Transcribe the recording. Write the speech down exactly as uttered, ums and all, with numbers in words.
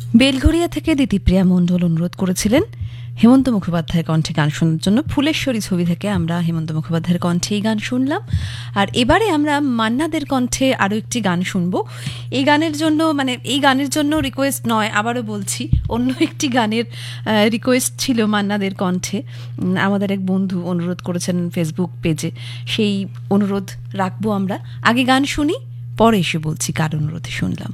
বেলঘরিয়া থেকে দিতিপ্রিয়া মণ্ডল অনুরোধ করেছিলেন হেমন্ত মুখোপাধ্যায়ের কণ্ঠে গান শোনার জন্য। ফুলেশ্বরী ছবি থেকে আমরা হেমন্ত মুখোপাধ্যায়ের কণ্ঠে এই গান শুনলাম। আর এবারে আমরা মান্নাদের কণ্ঠে আরও একটি গান শুনবো। এই গানের জন্য মানে এই গানের জন্য রিকোয়েস্ট নয়, আবারও বলছি, অন্য একটি গানের রিকোয়েস্ট ছিল মান্নাদের কণ্ঠে। আমাদের এক বন্ধু অনুরোধ করেছেন ফেসবুক পেজে, সেই অনুরোধ রাখবো আমরা। আগে গান শুনি, পরে এসে বলছি কার অনুরোধে শুনলাম।